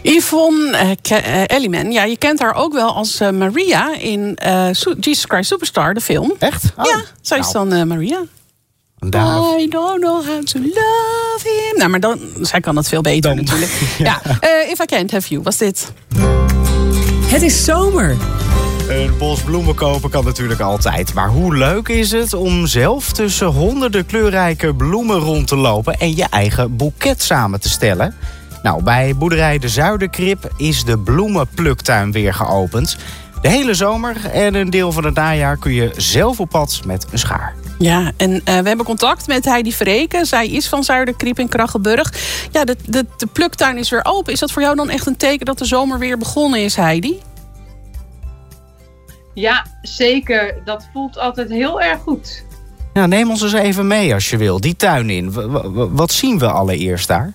Yvonne Elliman, ja, je kent haar ook wel als Maria in Jesus Christ Superstar, de film. Echt? Oh. Ja, zij is dan Maria. I don't know how to love him. Nou, maar zij kan het veel beter natuurlijk. Ja, If I Can't Have You was dit. Het is zomer. Een bos bloemen kopen kan natuurlijk altijd. Maar hoe leuk is het om zelf tussen honderden kleurrijke bloemen rond te lopen en je eigen boeket samen te stellen? Nou, bij boerderij De Zuiderkrib is de bloemenpluktuin weer geopend. De hele zomer en een deel van het najaar kun je zelf op pad met een schaar. Ja, en we hebben contact met Heidi Verreken. Zij is van Zuiderkrib in Krachenburg. Ja, de pluktuin is weer open. Is dat voor jou dan echt een teken dat de zomer weer begonnen is, Heidi? Ja, zeker. Dat voelt altijd heel erg goed. Nou, neem ons eens even mee als je wil, die tuin in. Wat zien we allereerst daar?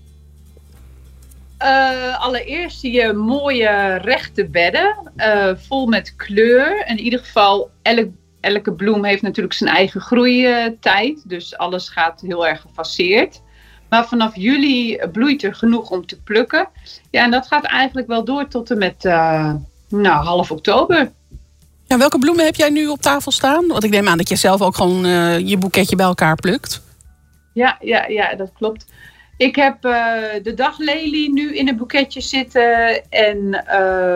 Allereerst zie je mooie rechte bedden, vol met kleur. In ieder geval, elke bloem heeft natuurlijk zijn eigen groeitijd. Dus alles gaat heel erg gefaseerd. Maar vanaf juli bloeit er genoeg om te plukken. Ja, en dat gaat eigenlijk wel door tot en met half oktober. Ja, welke bloemen heb jij nu op tafel staan? Want ik neem aan dat je zelf ook gewoon je boeketje bij elkaar plukt. Ja, dat klopt. Ik heb de daglelie nu in een boeketje zitten. En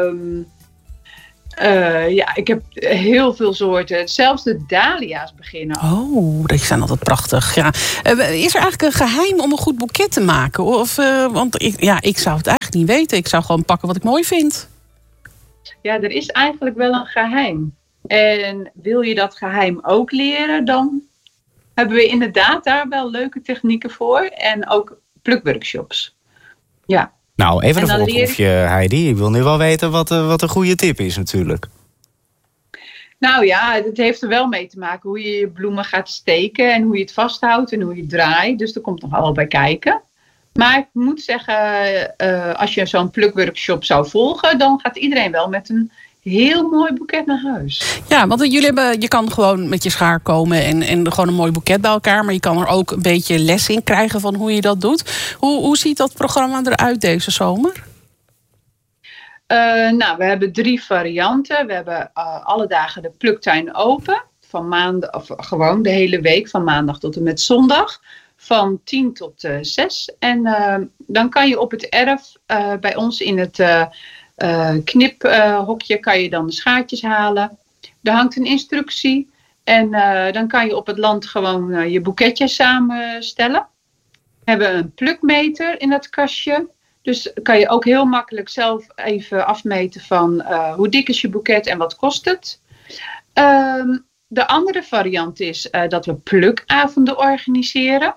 ik heb heel veel soorten. Zelfs de dahlia's beginnen. Oh, die zijn altijd prachtig. Ja. Is er eigenlijk een geheim om een goed boeket te maken? Want ik zou het eigenlijk niet weten. Ik zou gewoon pakken wat ik mooi vind. Ja, er is eigenlijk wel een geheim. En wil je dat geheim ook leren, dan hebben we inderdaad daar wel leuke technieken voor. En ook plukworkshops. Ja. Nou, even een voorproefje, Heidi. Ik wil nu wel weten wat een goede tip is natuurlijk. Nou ja, het heeft er wel mee te maken hoe je je bloemen gaat steken. En hoe je het vasthoudt en hoe je het draait. Dus er komt nog wel bij kijken. Maar ik moet zeggen, als je zo'n plukworkshop zou volgen, dan gaat iedereen wel met een heel mooi boeket naar huis. Ja, want je kan gewoon met je schaar komen en gewoon een mooi boeket bij elkaar. Maar je kan er ook een beetje les in krijgen van hoe je dat doet. Hoe ziet dat programma eruit deze zomer? We hebben 3 varianten. We hebben alle dagen de pluktuin open. Van maandag, of gewoon de hele week, van maandag tot en met zondag. Van 10 tot 6. En dan kan je op het erf bij ons in het kniphokje kan je dan de schaartjes halen. Er hangt een instructie. En dan kan je op het land gewoon je boeketjes samenstellen. We hebben een plukmeter in dat kastje. Dus kan je ook heel makkelijk zelf even afmeten van hoe dik is je boeket en wat kost het. De andere variant is dat we plukavonden organiseren.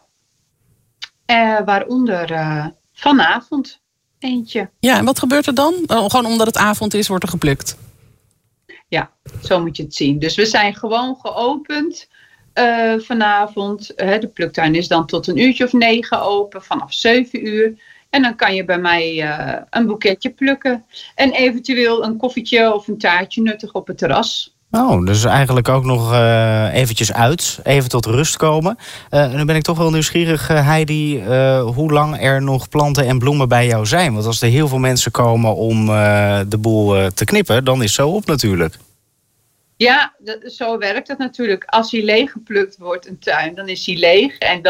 Waaronder vanavond eentje. Ja, en wat gebeurt er dan? Gewoon omdat het avond is, wordt er geplukt? Ja, zo moet je het zien. Dus we zijn gewoon geopend vanavond. De pluktuin is dan tot 9:00 open, vanaf 7:00. En dan kan je bij mij een boeketje plukken. En eventueel een koffietje of een taartje nuttig op het terras. Oh, dus eigenlijk ook nog eventjes uit. Even tot rust komen. En dan ben ik toch wel nieuwsgierig, Heidi, hoe lang er nog planten en bloemen bij jou zijn. Want als er heel veel mensen komen om de boel te knippen, dan is het zo op natuurlijk. Ja, zo werkt het natuurlijk. Als hij leeggeplukt wordt, een tuin, dan is hij leeg. En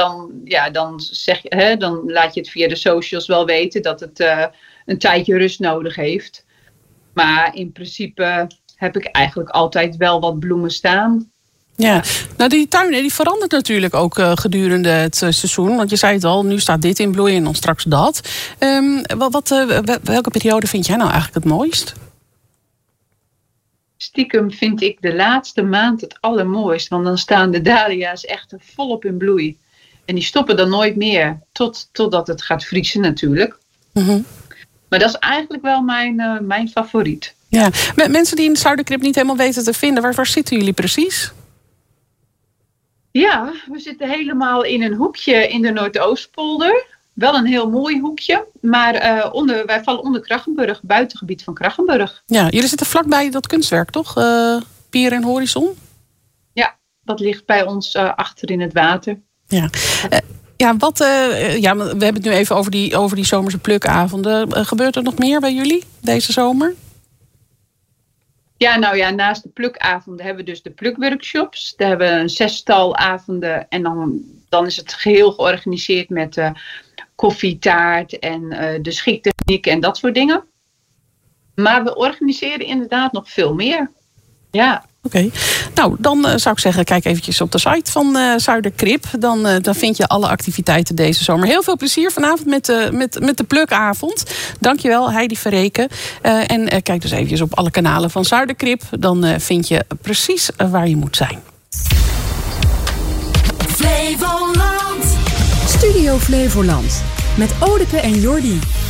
dan laat je het via de socials wel weten dat het een tijdje rust nodig heeft. Maar in principe heb ik eigenlijk altijd wel wat bloemen staan. Ja, nou die tuin die verandert natuurlijk ook gedurende het seizoen. Want je zei het al, nu staat dit in bloei en dan straks dat. Welke periode vind jij nou eigenlijk het mooist? Stiekem vind ik de laatste maand het allermooist. Want dan staan de dahlia's echt volop in bloei. En die stoppen dan nooit meer. Totdat het gaat vriezen natuurlijk. Mm-hmm. Maar dat is eigenlijk wel mijn favoriet. Ja, mensen die in de Zuiderkrib niet helemaal weten te vinden, waar zitten jullie precies? Ja, we zitten helemaal in een hoekje in de Noordoostpolder. Wel een heel mooi hoekje, maar wij vallen onder Krachenburg, buitengebied van Krachenburg. Ja, jullie zitten vlakbij dat kunstwerk, toch? Pier en Horizon? Ja, dat ligt bij ons achter in het water. Ja. Ja, we hebben het nu even over die zomerse plukavonden. Gebeurt er nog meer bij jullie deze zomer? Ja, nou ja, naast de plukavonden hebben we dus de plukworkshops. Daar hebben we een 6-tal avonden en dan is het geheel georganiseerd met koffietaart en de schiktechniek en dat soort dingen. Maar we organiseren inderdaad nog veel meer. Ja. Oké. Nou, dan zou ik zeggen, kijk eventjes op de site van Zuiderkrip. Dan vind je alle activiteiten deze zomer. Heel veel plezier vanavond met de plukavond. Dankjewel, Heidi Verreken. En kijk dus eventjes op alle kanalen van Zuiderkrip. Dan vind je precies waar je moet zijn. Flevoland. Studio Flevoland. Met Odeke en Jordi.